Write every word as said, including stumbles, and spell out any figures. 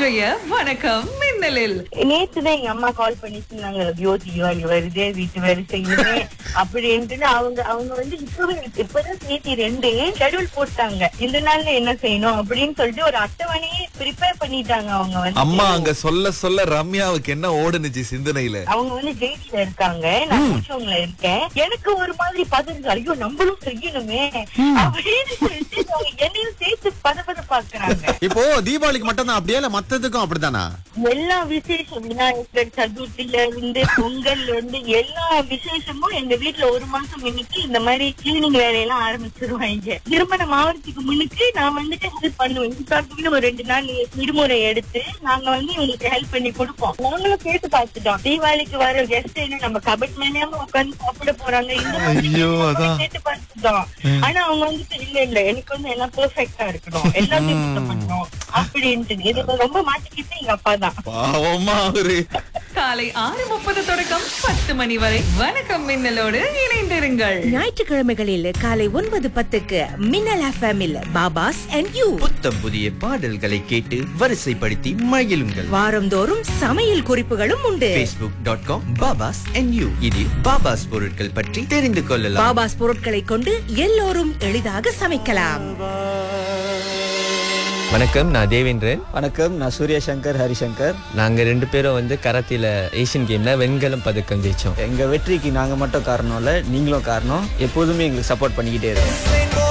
இன்றைய வணக்கம் மின்னலில் நேத்துதான் எங்க அம்மா கால் பண்ணி சொன்னாங்க, ஜோதி தீபாவளி வருது, வீட்டு வேலை செய்யுமே அப்படின்ட்டு. அவங்க அவங்க வந்து இப்பவே இப்பதான் நேத்தி ரெண்டு ஷெட்யூல் போட்டாங்க, இந்த நாள்ல என்ன செய்யணும் அப்படின்னு சொல்லிட்டு ஒரு அட்டவணையே ப்ரிப்பேர் பண்ணிட்டாங்க. அவங்க வந்து அம்மா அங்க சொல்ல சொல்ல ரம்யாவுக்கு என்ன ஓடுனுச்சு சிந்தனையில. அவங்க வந்து ஜெயில இருக்காங்க, நான் கூச்சவங்கள இருக்கேன். எனக்கு ஒரு மாதிரி பதறது, ஐயோ நம்மளும் செய்யணுமே அப்படின்னு சொல்லிட்டு அவங்க என்னையும் சேர்த்து பத பத பாக்குறாங்க. இப்போ தீபாவளிக்கு மட்டும் தான் அப்படியே இல்ல மத்ததுக்கும் அப்படித்தானா? எல்லா விசேஷம் விநாயகர் சதுர்த்தியில இருந்து பொங்கல் வந்து எல்லா விசேஷமும் எங்க வீட்டுல ஒரு மாசம் முன்னுக்கு இந்த மாதிரி கிளீனிங் வேலையெல்லாம் ஆரம்பிச்சிருவாங்க. திருமணம் ஆவறதுக்கு முன்னுக்கு நான் வந்துட்டு ஹெல்ப் பண்ணுவேன். இதுக்காக ஒரு ரெண்டு நாள் விடுமுறை எடுத்து நாங்க வந்து இவங்களுக்கு ஹெல்ப் பண்ணி கொடுப்போம். நாங்களும் கேட்டு பார்த்துட்டோம், தீபாவளிக்கு வர கெஸ்ட் என்ன நம்ம கபட் மேனியாம உட்காந்து சாப்பிட போறாங்க, இந்த மாதிரி கேட்டு பார்த்துட்டோம். ஆனா அவங்க வந்துட்டு இல்ல இல்ல எனக்கு வந்து எல்லாம் பெர்ஃபெக்டா இருக்கணும், எல்லாத்தையும் சுத்தம் பண்ணணும் அப்படின்ட்டு. இதுல ரொம்ப மாட்டிக்கிட்டு எங்க அப்பா தான். பாவமா அவரு. காலை ஆறு முப்பது தொடக்கம் பத்து மணி வரை வணக்கம் மின்னலோடு இணைந்திருங்கள். ஞாயிற்றுக்கிழமைகளில் காலை ஒன்பது பத்துக்கு மின்னல் எஃப்எம்மில் பாபாஸ் அண்ட் யூ புத்தம் புதிய பாடல்களை கேட்டு வரிசைப்படுத்தி மகிழுங்கள். வாரந்தோறும் சமையல் குறிப்புகளும் உண்டு. facebook டாட் காம் பாபாஸ் அண்ட் யூ இதில் பாபாஸ் பொருட்கள் பற்றி தெரிந்து கொள்ளலாம். பாபாஸ் பொருட்களை கொண்டு எல்லோரும் எளிதாக சமைக்கலாம். வணக்கம், நான் தேவேந்திரன். வணக்கம், நான் சூர்யா சங்கர் ஹரிசங்கர். நாங்க ரெண்டு பேரும் வந்து கராத்தில ஏசியன் கேம்ல வெண்கலம் பதக்கம் ஜெயிச்சோம். எங்க வெற்றிக்கு நாங்க மட்டும் காரணம் இல்ல, நீங்களும் காரணம். எப்போதுமே எங்களுக்கு சப்போர்ட் பண்ணிக்கிட்டே இருக்கோம்.